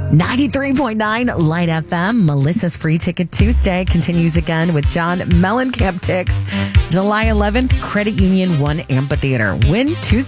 93.9 Light FM. Melissa's Free Ticket Tuesday continues again with John Mellencamp Ticks. July 11th, Credit Union 1 Amphitheater. Win Tuesday.